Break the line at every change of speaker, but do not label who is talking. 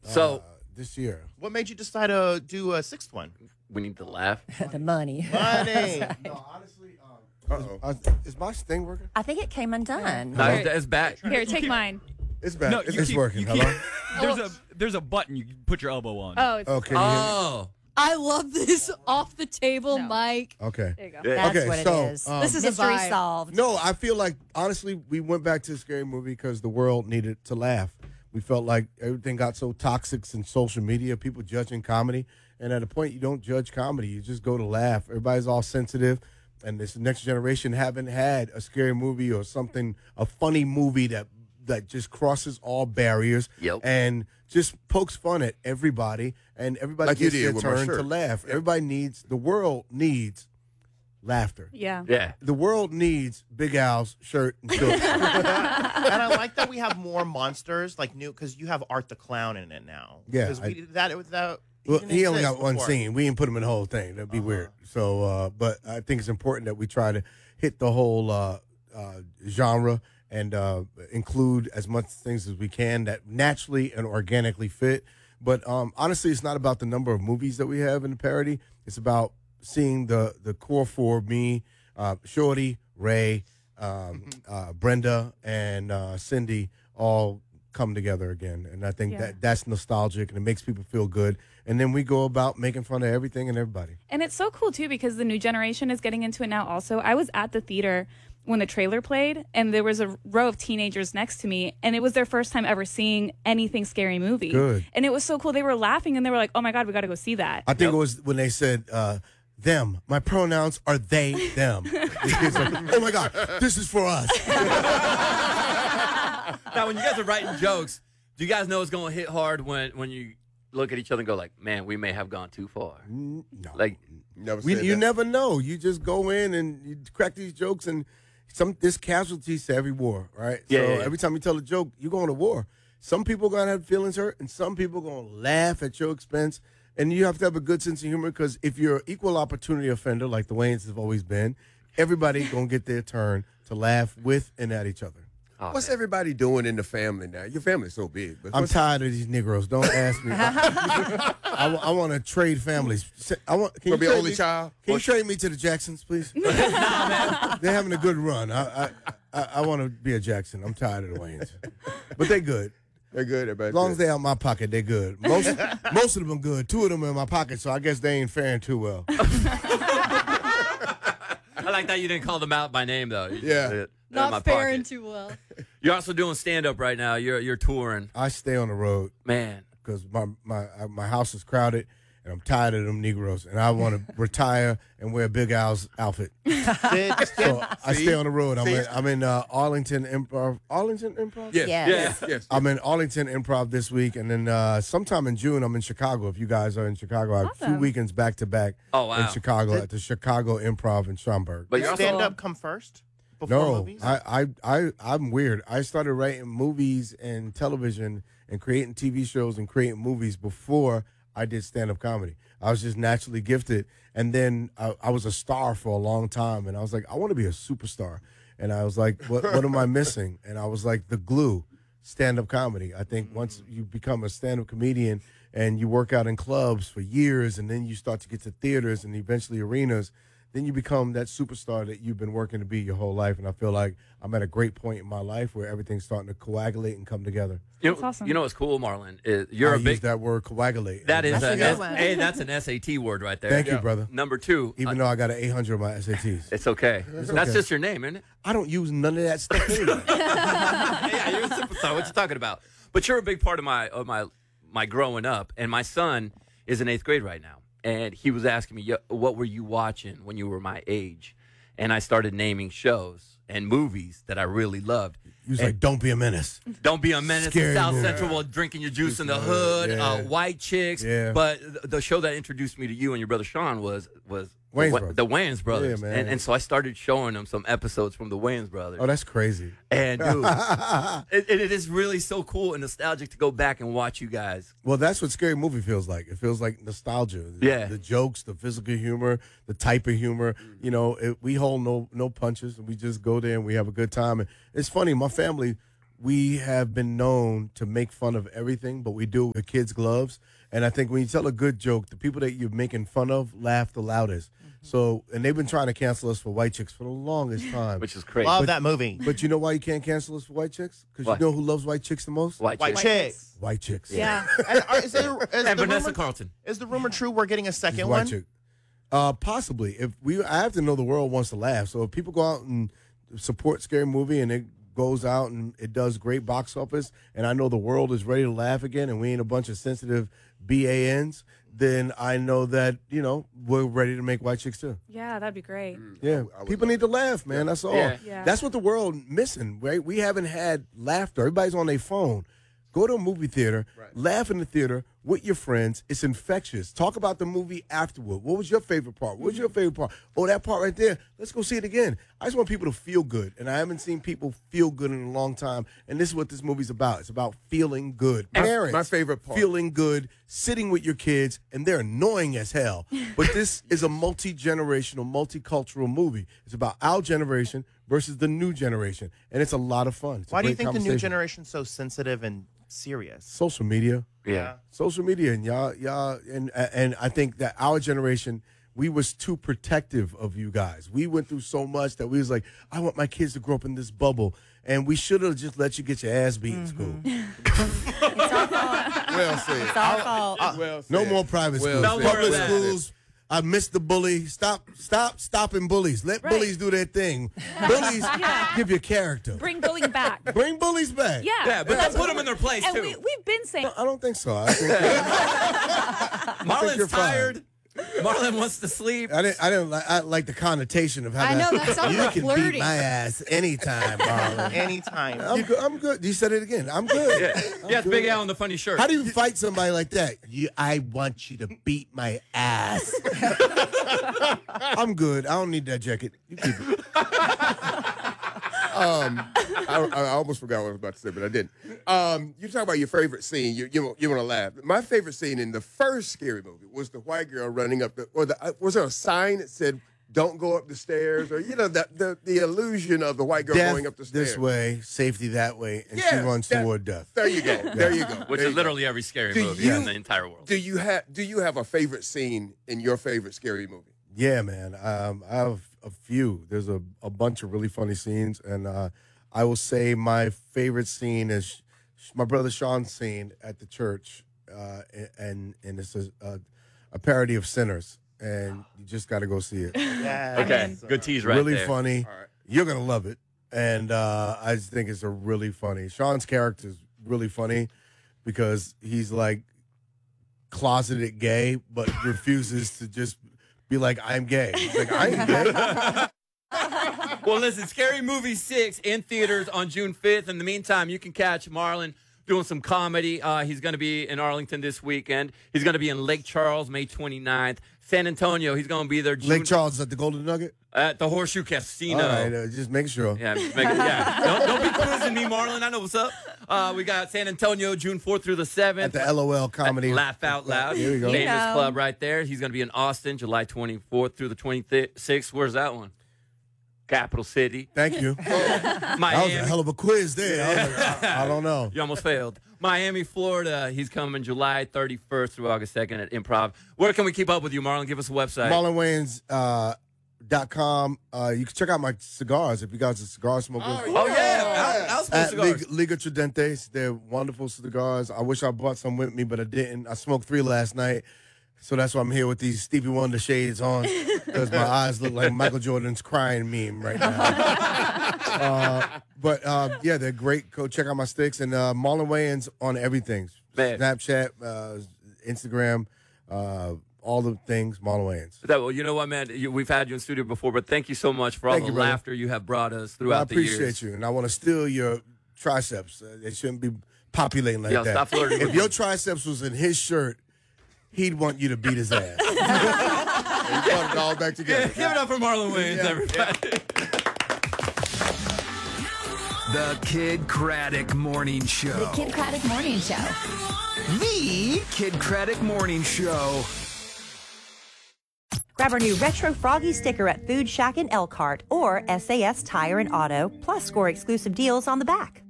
So
this year.
What made you decide to do a sixth one?
we need to laugh.
The money.
Money.
No, honestly, is my sting working?
I think it came undone.
No, it's back.
Here, take mine.
It's back.
No,
It's working. Hello?
There's a button you can put your elbow on.
Oh, it's
Okay.
Oh,
I love this off the table, Mike.
Okay.
there you go.
That's
Okay,
what it
so,
is.
This is a
Mystery
vibe.
solved.
No, I feel like, honestly, we went back to the scary movie because the world needed to laugh. We felt like everything got so toxic in social media, people judging comedy. And at a point, you don't judge comedy. You just go to laugh. Everybody's all sensitive. And this next generation haven't had a scary movie or something, a funny movie that just crosses all barriers and just pokes fun at everybody. And everybody
Like you
gets
did
their
with my
turn to
shirt.
laugh. Everybody needs, the world needs laughter.
Yeah.
yeah.
The world needs Big Al's shirt and shorts.
And I like that we have more monsters, like new, because you have Art the Clown in it now.
Yeah,
Because we did that without.
Well,
didn't
he only
exist
got one
before.
scene. We didn't put him in the whole thing. That'd be weird. So, but I think it's important that we try to hit the whole genre and include as much things as we can that naturally and organically fit. But honestly, it's not about the number of movies that we have in the parody. It's about seeing the core four: me, Shorty, Ray, Brenda, and Cindy all come together again. And I think that's nostalgic and it makes people feel good. And then we go about making fun of everything and everybody.
And it's so cool, too, because the new generation is getting into it now also. I was at the theater when the trailer played, and there was a row of teenagers next to me, and it was their first time ever seeing anything scary movie.
Good.
And it was so cool. They were laughing, and they were like, oh, my God, we got to go see that.
I think it was when they said, them. My pronouns are they, them. The kids are, oh, my God, this is for us.
Now, when you guys are writing jokes, do you guys know it's going to hit hard when you look at each other and go like, man, we may have gone too far?
No.
Like,
You never know. You just go in and you crack these jokes, and there's casualties to every war, right?
Yeah,
so
yeah, yeah.
every time you tell a joke, you're going to war. Some people are going to have feelings hurt, and some people are going to laugh at your expense. And you have to have a good sense of humor, because if you're an equal opportunity offender, like the Wayans have always been, everybody's going to get their turn to laugh with and at each other.
What's everybody doing in the family now? Your family's so big. But
I'm tired of these Negroes. Don't ask me. I want to trade families. Can you
be
trade
only
me-
child?
Can you trade me to the Jacksons, please? They're having a good run. I want to be a Jackson. I'm tired of the Wayans, but they're good.
They're good. Everybody.
As long as they're out my pocket, they're good. Most of them are good. Two of them are in my pocket, so I guess they ain't faring too well.
I like that you didn't call them out by name, though. You just
Yeah.
said, "They're in my
Not faring
pocket."
too well.
You're also doing stand-up right now. You're touring.
I stay on the road
Man.
because my house is crowded, and I'm tired of them Negroes, and I want to retire and wear Big Al's outfit. So I stay on the road. I'm in Arlington Improv. Arlington Improv?
Yes.
Yes.
Yes.
I'm in Arlington Improv this week, and then sometime in June I'm in Chicago. If you guys are in Chicago, I have 2
Awesome.
weekends back to back
Oh, wow.
in Chicago at the Chicago Improv in Schaumburg.
But
Did
you're also
stand-up come first before
No,
movies?
I'm weird. I started writing movies and television and creating TV shows and creating movies before I did stand-up comedy. I was just naturally gifted, and then I was a star for a long time, and I was like, I want to be a superstar. And I was like, what am I missing? And I was like, the glue, stand-up comedy. I think once you become a stand-up comedian and you work out in clubs for years, and then you start to get to theaters and eventually arenas, then you become that superstar that you've been working to be your whole life. And I feel like I'm at a great point in my life where everything's starting to coagulate and come together.
That's
awesome.
You know what's cool, Marlon? Is you're
I
a big.
use that word coagulate.
That is
That's a good one.
that's an SAT word right there.
Thank you, brother.
Number two,
Even though I got an 800 on my SATs.
it's okay. That's
okay.
just your name, isn't it?
I don't use none of that stuff anyway.
Yeah, you're a superstar. What you talking about? But you're a big part of my growing up, and my son is in 8th grade right now, and he was asking me, what were you watching when you were my age? And I started naming shows and movies that I really loved.
He was like, don't be a menace.
Don't Be a Menace,
Scary
South
movie.
Central, while drinking your juice in the hood,
Yeah.
White Chicks.
Yeah.
But the show that introduced me to you and your brother Sean was
Wayans
the,
Brothers.
the Wayans Brothers.
Yeah, man.
And so I started showing them some episodes from the Wayans Brothers.
Oh, that's crazy.
And dude, it is really so cool and nostalgic to go back and watch you guys.
Well, that's what Scary Movie feels like. It feels like nostalgia.
Yeah.
The jokes, the physical humor, the type of humor. You know, we hold no punches, and we just go there and we have a good time. And it's funny, my family, we have been known to make fun of everything, but we do it with kids' gloves. And I think when you tell a good joke, the people that you're making fun of laugh the loudest. So, and they've been trying to cancel us for white chicks for the longest time.
Which is crazy.
Love that movie.
But you know why you can't cancel us for white chicks? Because
Why?
you know who loves white chicks the most?
White
White
chick.
chick.
White chicks.
Yeah.
Is
And
the
Vanessa
rumor,
Carlton.
is the rumor true we're getting a
She's
second
white
one?
chick. Possibly. I have to know the world wants to laugh. So if people go out and support Scary Movie and it goes out and it does great box office, and I know the world is ready to laugh again, and we ain't a bunch of sensitive BANs, then I know that we're ready to make white chicks too.
Yeah, that'd be great.
Yeah,
I would
people
love
need to laugh, man. That's all.
Yeah.
Yeah.
That's what the world missing, right? We haven't had laughter. Everybody's on their phone. Go to a movie theater, laugh in the theater with your friends. It's infectious. Talk about the movie afterward. What was your favorite part? What was your favorite part? Oh, that part right there. Let's go see it again. I just want people to feel good, and I haven't seen people feel good in a long time. And this is what this movie's about. It's about feeling good. Parents,
my favorite part.
feeling good, sitting with your kids, and they're annoying as hell. But this is a multi-generational, multicultural movie. It's about our generation versus the new generation, and it's a lot of fun. It's a
Why do you
great
think the new
conversation.
generation's so sensitive and serious?
Social media.
Yeah.
Social media, and y'all, and I think that our generation, we was too protective of you guys. We went through so much that we was like, I want my kids to grow up in this bubble, and we should have just let you get your ass beat in school.
It's our fault.
Well said.
It's our fault.
Well said.
No more private schools.
Well
said.
Public
Well
schools. I miss the bully. Stopping bullies. Let bullies do their thing. Bullies give you character.
Bring bullying back.
Bring bullies back.
Yeah.
Yeah, but
that's
put
what
them in their place,
and
too.
we've been saying.
I don't think so. I think
Marlon's
you're fine.
tired. Marlon wants to sleep.
I like the connotation of how
I know, that sounds
you
like
can
flirty.
beat my ass anytime, Marlon.
Anytime.
I'm good. You said it again. I'm good.
Yeah, it's Big Al in the funny shirt.
How do you fight somebody like that? I want you to beat my ass. I'm good. I don't need that jacket. You keep it.
I almost forgot what I was about to say, but I didn't. You talk about your favorite scene. You want to laugh. My favorite scene in the first Scary Movie was the white girl running up was there a sign that said "Don't go up the stairs" or the illusion of the white girl
Death
going up the stairs.
this way, safety that way, and she
Yeah,
runs toward death.
There you go. There you go.
Which
There
is
you go.
literally every scary
Do
movie
you-
in the entire world.
Do you have a favorite scene in your favorite Scary Movie?
Yeah, man. I have a few. There's a bunch of really funny scenes, and I will say my favorite scene is my brother Sean's scene at the church, and it's a parody of Sinners, and you just got to go see it.
Yeah.
Okay, good tease right
really
there.
funny.
All right.
You're gonna love it, and I just think it's a really funny. Sean's character is really funny because he's like closeted gay, but refuses to just be like, I'm gay. He's like, I ain't gay.
Well, listen, Scary Movie 6 in theaters on June 5th. In the meantime, you can catch Marlon doing some comedy. He's going to be in Arlington this weekend. He's going to be in Lake Charles May 29th. San Antonio, he's going to be there June
Lake Charles is at the Golden Nugget.
at the Horseshoe Casino.
All right, just make sure.
Yeah, Don't be quizzing me, Marlon. I know what's up. We got San Antonio June 4th through the 7th.
At the LOL comedy.
Laugh Out Loud.
Here we go.
Famous club right there. He's going to be in Austin July 24th through the 26th. Where's that one? Capital City.
Thank you. That was
Miami.
a hell of a quiz there. I was like, I don't know.
You almost failed. Miami, Florida. He's coming July 31st through August 2nd at Improv. Where can we keep up with you, Marlon? Give us a website.
MarlonWayans.com. You can check out my cigars if you guys are cigar smokers.
Oh, yeah. I'll smoke
At
cigars.
Liga Tridentes. They're wonderful cigars. I wish I brought some with me, but I didn't. I smoked 3 last night. So that's why I'm here with these Stevie Wonder shades on, because my eyes look like Michael Jordan's crying meme right now. Yeah, they're great. Go check out my sticks. And Marlon Wayans on everything.
Man.
Snapchat, Instagram, all the things, Marlon Wayans.
Well, you know what, man? We've had you in studio before, but thank you so much for all
Thank
the
you, brother.
laughter you have brought us
I
throughout the years.
appreciate you. And I want to steal your triceps. They shouldn't be populating like
Yo,
that.
stop flirting
If
with
your
me.
triceps was in his shirt, he'd want you to beat his ass.
You brought it all back together.
Give it up for Marlon Wayans, everybody.
The Kid Craddock Morning Show.
The Kid Craddock Morning Show.
The Kid Craddock Morning Show.
Grab our new Retro Froggy sticker at Food Shack in Elkhart or SAS Tire and Auto, plus score exclusive deals on the back.